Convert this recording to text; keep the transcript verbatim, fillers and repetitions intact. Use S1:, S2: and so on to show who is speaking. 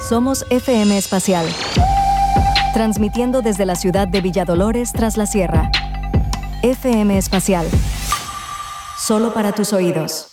S1: Somos F M Espacial, transmitiendo desde la ciudad de Villadolores tras la sierra. F M Espacial, solo para tus oídos.